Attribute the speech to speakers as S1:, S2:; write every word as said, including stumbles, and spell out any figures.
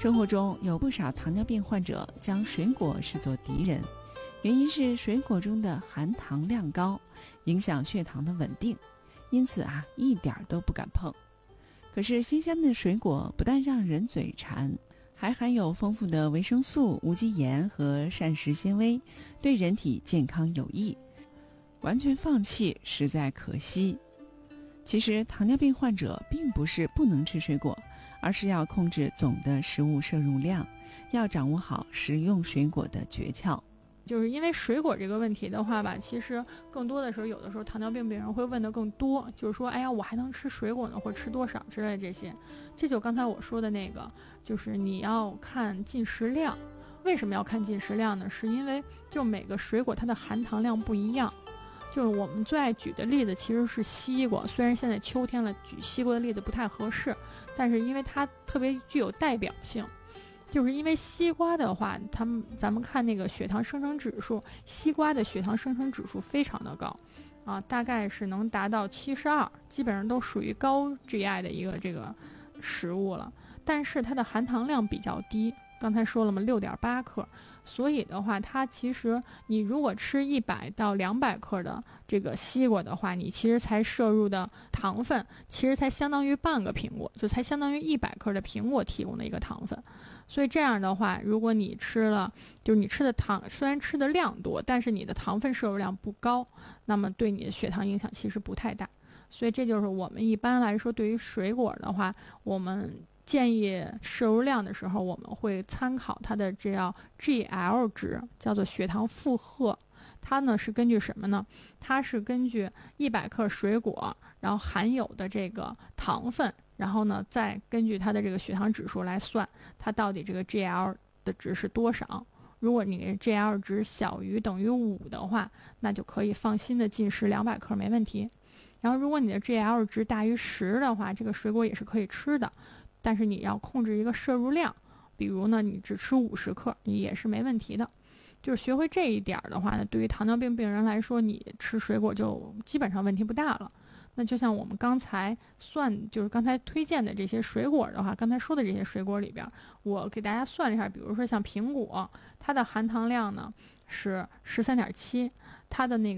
S1: 生活中有不少糖尿病患者将水果视作敌人，原因是水果中的含糖量高，影响血糖的稳定，因此啊，一点都不敢碰。可是新鲜的水果不但让人嘴馋，还含有丰富的维生素、无机盐和膳食纤维，对人体健康有益。完全放弃实在可惜。其实糖尿病患者并不是不能吃水果，而是要控制总的食物摄入量，要掌握好食用水果的诀窍。
S2: 就是因为水果这个问题的话吧，其实更多的时候，有的时候糖尿病病人会问的更多，就是说，哎呀，我还能吃水果呢，或者吃多少之类的这些。这就刚才我说的那个，就是你要看进食量。为什么要看进食量呢？是因为就每个水果它的含糖量不一样。就是我们最爱举的例子其实是西瓜，虽然现在秋天了，举西瓜的例子不太合适，但是因为它特别具有代表性。就是因为西瓜的话，他们咱们看那个血糖生成指数，西瓜的血糖生成指数非常的高，啊，大概是能达到七十二，基本上都属于高 G I 的一个这个食物了。但是它的含糖量比较低，刚才说了嘛，六点八克，所以的话，它其实你如果吃一百到两百克的这个西瓜的话，你其实才摄入的糖分，其实才相当于半个苹果，就才相当于一百克的苹果提供的一个糖分。所以这样的话，如果你吃了，就是你吃的糖虽然吃的量多，但是你的糖分摄入量不高，那么对你的血糖影响其实不太大。所以这就是我们一般来说对于水果的话，我们建议摄入量的时候，我们会参考它的这叫 G L 值，叫做血糖负荷。它呢是根据什么呢？它是根据一百克水果，然后含有的这个糖分，然后呢再根据它的这个血糖指数来算，它到底这个 G L 的值是多少。如果你的 G L 值小于等于五的话，那就可以放心的进食两百克没问题。然后如果你的 G L 值大于十的话，这个水果也是可以吃的，但是你要控制一个摄入量，比如呢你只吃五十克也是没问题的。就是学会这一点的话呢，对于糖尿病病人来说，你吃水果就基本上问题不大了。那就像我们刚才算，就是刚才推荐的这些水果的话，刚才说的这些水果里边，我给大家算了一下，比如说像苹果，它的含糖量呢是十三点七，它的那个